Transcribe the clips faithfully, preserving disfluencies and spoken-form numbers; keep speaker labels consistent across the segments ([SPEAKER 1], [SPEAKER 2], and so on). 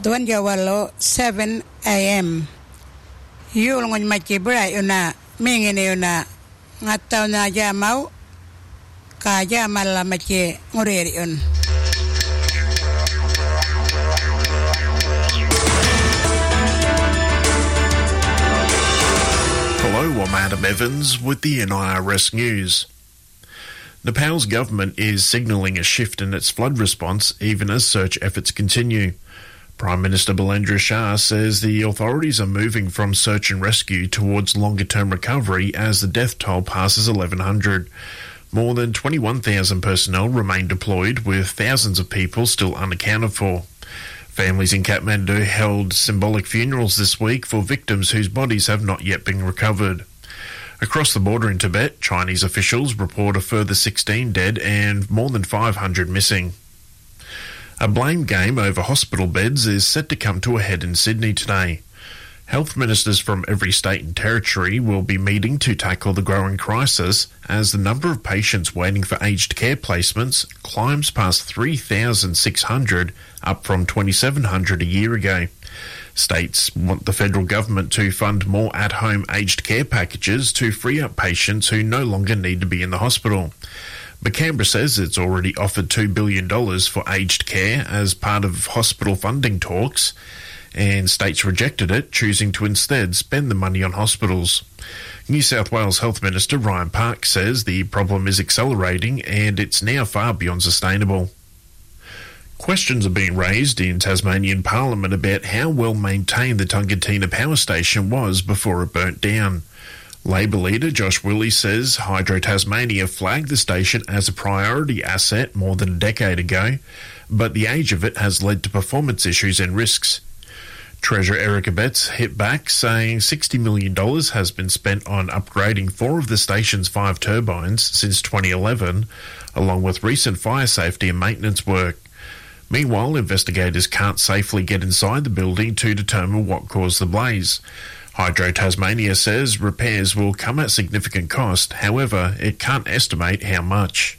[SPEAKER 1] Tuan Jawalo seven a.m. Yul ngon machi bra yuna mingine yuna ngataw na jamaw ka jamal la machi ngureri yun.
[SPEAKER 2] Hello, I'm Adam Evans with the N I R S News. Nepal's government is signalling a shift in its flood response even as search efforts continue. Prime Minister Balendra Shah says the authorities are moving from search and rescue towards longer-term recovery as the death toll passes eleven hundred. More than twenty-one thousand personnel remain deployed, with thousands of people still unaccounted for. Families in Kathmandu held symbolic funerals this week for victims whose bodies have not yet been recovered. Across the border in Tibet, Chinese officials report a further sixteen dead and more than five hundred missing. A blame game over hospital beds is set to come to a head in Sydney today. Health ministers from every state and territory will be meeting to tackle the growing crisis as the number of patients waiting for aged care placements climbs past three thousand six hundred, up from twenty-seven hundred a year ago. States want the federal government to fund more at-home aged care packages to free up patients who no longer need to be in the hospital. But Canberra says it's already offered two billion dollars for aged care as part of hospital funding talks, and states rejected it, choosing to instead spend the money on hospitals. New South Wales Health Minister Ryan Park says the problem is accelerating and it's now far beyond sustainable. Questions are being raised in Tasmanian Parliament about how well maintained the Tungatina power station was before it burnt down. Labor leader Josh Willey says Hydro Tasmania flagged the station as a priority asset more than a decade ago, but the age of it has led to performance issues and risks. Treasurer Erica Betts hit back, saying sixty million dollars has been spent on upgrading four of the station's five turbines since twenty eleven, along with recent fire safety and maintenance work. Meanwhile, investigators can't safely get inside the building to determine what caused the blaze. Hydro Tasmania says repairs will come at significant cost, however, it can't estimate how much.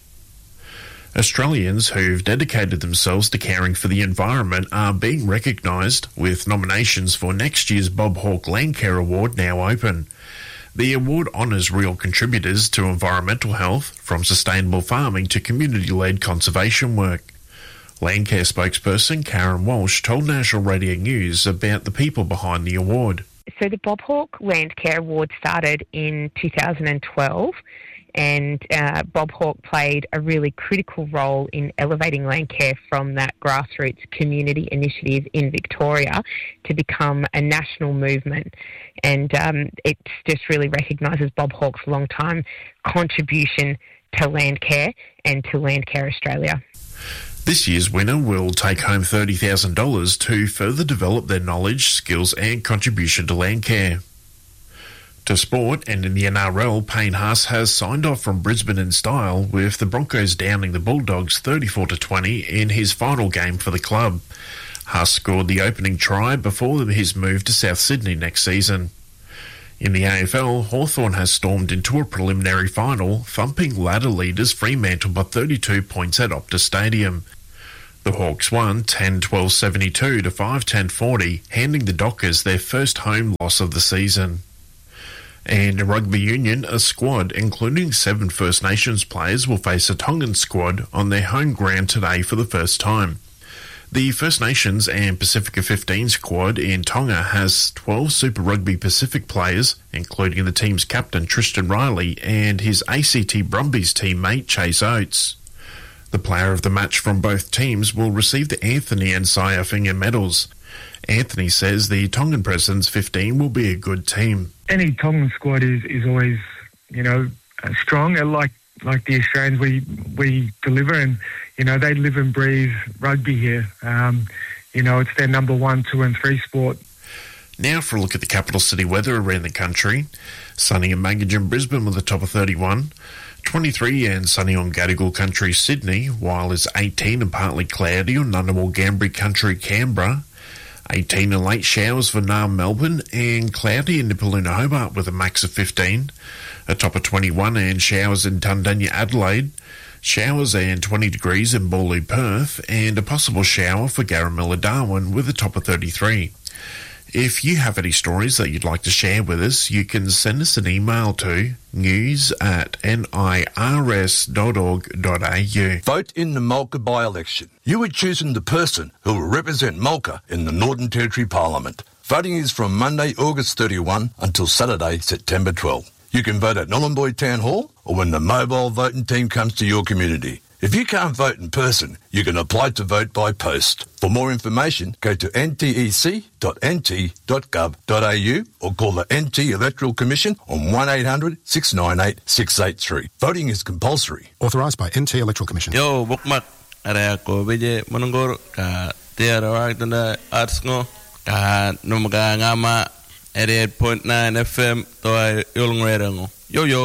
[SPEAKER 2] Australians who've dedicated themselves to caring for the environment are being recognised, with nominations for next year's Bob Hawke Landcare Award now open. The award honours real contributors to environmental health, from sustainable farming to community-led conservation work. Landcare spokesperson Karen Walsh told National Radio News about the people behind the award.
[SPEAKER 3] So the Bob Hawke Landcare Award started in two thousand twelve, and uh, Bob Hawke played a really critical role in elevating Landcare from that grassroots community initiative in Victoria to become a national movement. And um, it just really recognises Bob Hawke's long-time contribution to Landcare and to Landcare Australia.
[SPEAKER 2] This year's winner will take home thirty thousand dollars to further develop their knowledge, skills and contribution to Landcare. To sport, and in the N R L, Payne Haas has signed off from Brisbane in style, with the Broncos downing the Bulldogs thirty-four to twenty in his final game for the club. Haas scored the opening try before his move to South Sydney next season. In the A F L, Hawthorn has stormed into a preliminary final, thumping ladder leaders Fremantle by thirty-two points at Optus Stadium. The Hawks won ten twelve seventy-two to five ten forty, handing the Dockers their first home loss of the season. And in rugby union, a squad, including seven First Nations players, will face a Tongan squad on their home ground today for the first time. The First Nations and Pacifica fifteen squad in Tonga has twelve Super Rugby Pacific players, including the team's captain Tristan Riley and his A C T Brumbies teammate Chase Oates. The player of the match from both teams will receive the Anthony and Saiafinga medals. Anthony says the Tongan President's fifteen will be a good team.
[SPEAKER 4] Any Tongan squad is, is always, you know, uh, strong. Like like the Australians, we we deliver, and you know they live and breathe rugby here. Um, you know, it's their number one, two, and three sport.
[SPEAKER 2] Now for a look at the capital city weather around the country. Sunny in Magogin, Brisbane with a top of thirty-one. twenty-three and sunny on Gadigal Country, Sydney, while it's eighteen and partly cloudy on Ngunnawal Gambri Country, Canberra. eighteen and late showers for Naarm, Melbourne, and cloudy in Nipaluna, Hobart with a max of fifteen. A top of twenty-one and showers in Tundanya, Adelaide. Showers and twenty degrees in Bawley, Perth, and a possible shower for Garamilla, Darwin with a top of thirty-three. If you have any stories that you'd like to share with us, you can send us an email to news at nirs dot org dot a u.
[SPEAKER 5] Vote in the Mulga by-election. You are choosing the person who will represent Mulga in the Northern Territory Parliament. Voting is from Monday, August thirty-first until Saturday, September twelfth. You can vote at Nhulunbuy Town Hall or when the mobile voting team comes to your community. If you can't vote in person, you can apply to vote by post. For more information, go to n t e c dot n t dot gov dot a u or call the N T Electoral Commission on one eight hundred six nine eight six eight three. Voting is compulsory.
[SPEAKER 6] Authorised by N T Electoral Commission.
[SPEAKER 7] Yo, bukmak. Ada ko beje menunggur ka tiara wak tanda arts ngo ka numaga ngama eighty-eight point nine F M toa yulung reda ngo. Yo yo.